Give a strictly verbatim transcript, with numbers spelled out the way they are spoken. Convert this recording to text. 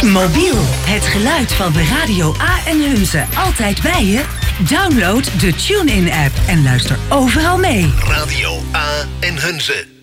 Mobiel, het geluid van de Radio A en Hunze. Altijd bij je? Download de TuneIn-app en luister overal mee. Radio A en Hunze.